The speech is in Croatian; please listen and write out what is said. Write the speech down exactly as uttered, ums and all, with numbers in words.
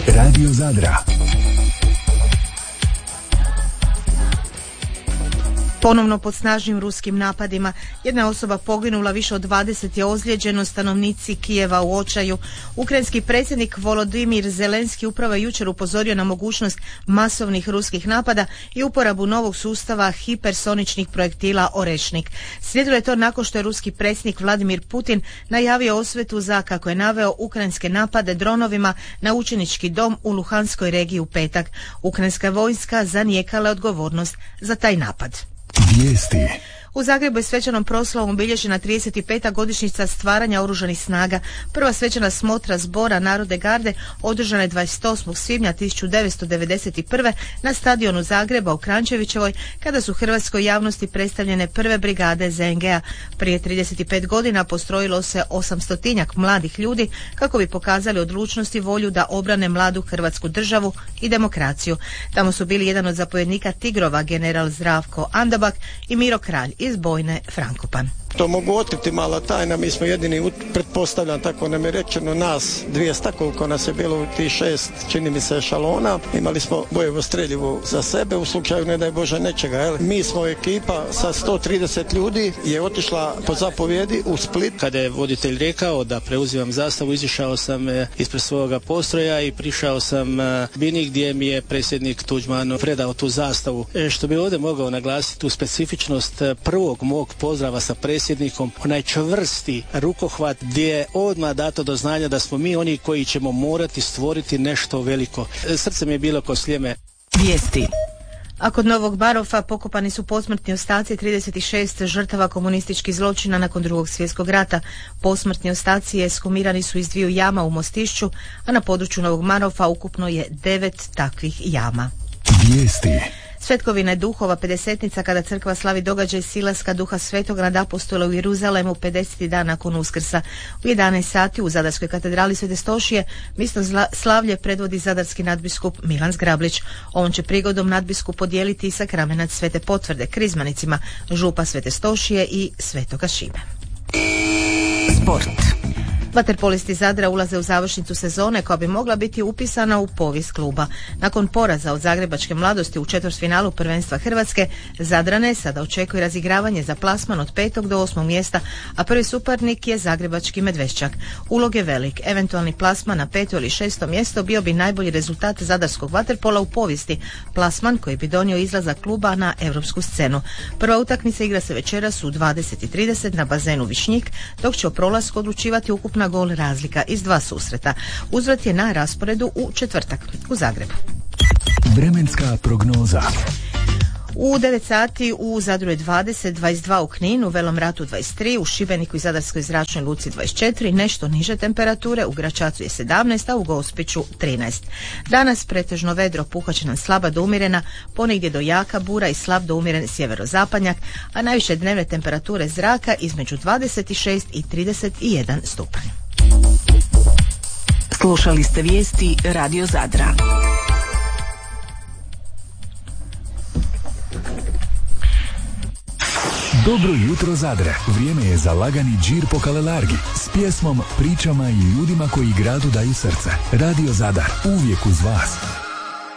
Radio Zadra. Ponovno pod snažnim ruskim napadima. Jedna osoba poginula, više od dvadeset je ozlijeđeno, stanovnici Kijeva u očaju. Ukrajinski predsjednik Volodimir Zelenski upravo je jučer upozorio na mogućnost masovnih ruskih napada i uporabu novog sustava hipersoničnih projektila Orešnik. Slijedilo je to nakon što je ruski predsjednik Vladimir Putin najavio osvetu za, kako je naveo, ukrajinske napade dronovima na učenički dom u Luhanskoj regiji u petak. Ukrajinska vojska zanijekala odgovornost za taj napad. Vijesti. U Zagrebu je svečanom proslavom obilježena trideset peta godišnjica stvaranja oružanih snaga. Prva svečana smotra zbora Narodne garde održana je dvadeset osmog svibnja tisuću devetsto devedeset prve. na stadionu Zagreba u Krančevićevoj, kada su hrvatskoj javnosti predstavljene prve brigade Z N G-a. Prije trideset pet godina postrojilo se osamstotinjak mladih ljudi kako bi pokazali odlučnost i volju da obrane mladu hrvatsku državu i demokraciju. Tamo su bili jedan od zapovjednika Tigrova, general Zdravko Andabak, i Miro Kralj iz bojne Frankopan. To mogu otkriti mala tajna, mi smo jedini, pretpostavljam, tako nam je rečeno, nas dvjesto, koliko nas je bilo u tih šest, čini mi se, šalona. Imali smo bojevo streljivo za sebe u slučaju, ne daj Bože, nečega. Jel? Mi smo ekipa sa sto trideset ljudi je otišla po zapovjedi u Split. Kada je voditelj rekao da preuzimam zastavu, izišao sam ispred svoga postroja i prišao sam bini gdje mi je predsjednik Tuđman predao tu zastavu. Što bi ovdje mogao naglasiti tu specifičnost prvog mog pozdrava sa predsjednikom, onaj čvrsti rukohvat gdje je odmah dato do znanja da smo mi oni koji ćemo morati stvoriti nešto veliko. Srce mi je bilo ko sljeme. Vijesti. A kod Novog Barofa pokopani su posmrtni ostaci trideset šest žrtava komunističkih zločina nakon Drugog svjetskog rata. Posmrtni ostaci ekshumirani su iz dviju jama u Mostišću, a na području Novog Barofa ukupno je devet takvih jama. Vijesti. Svetkovina je duhova pedesetnica kada crkva slavi događaj silaska duha svetog nad apostola u Jeruzalemu pedeseti dan nakon Uskrsa. U jedanaest sati u Zadarskoj katedrali Svete Stošije misno slavlje predvodi zadarski nadbiskup Milan Zgrablić. Ovom će prigodom nadbiskup podijeliti i sakramenat Svete potvrde krizmanicima župa Svete Stošije i Svetoga Šime. Sport. Vaterpolisti Zadra ulaze u završnicu sezone koja bi mogla biti upisana u povijest kluba. Nakon poraza od zagrebačke Mladosti u četvrtfinalu prvenstva Hrvatske, Zadrane sada očekuje razigravanje za plasman od petog do osmog mjesta, a prvi suparnik je zagrebački Medveščak. Ulog je velik, eventualni plasman na peto ili šesto mjesto bio bi najbolji rezultat zadarskog vaterpola u povijesti, plasman koji bi donio izlazak kluba na europsku scenu. Prva utakmica igra se večeras u dvadeset i trideset na bazenu Višnjik, dok će o prolasku odlučivati ukupno na gol razlika iz dva susreta. Uzvrat je na rasporedu u četvrtak u Zagrebu. Vremenska prognoza. U devet sati u Zadru je dvadeset, dvadeset dva u Kninu, Velom Ratu dvadeset tri, u Šibeniku i Zadarskoj zračnoj luci dvadeset četiri, nešto niže temperature, u Gračacu je sedamnaest, a u Gospiću trinaest. Danas pretežno vedro, puhat će nam slaba do umjerena, ponegdje do jaka bura i slab do umjeren sjeverozapadnjak, a najviše dnevne temperature zraka između dvadeset šest i trideset jedan stupanj. Slušali ste vijesti Radio Zadra. Dobro jutro Zadre, vrijeme je za lagani džir po Kalelargi s pjesmom, pričama i ljudima koji gradu daju srce. Radio Zadar, uvijek uz vas.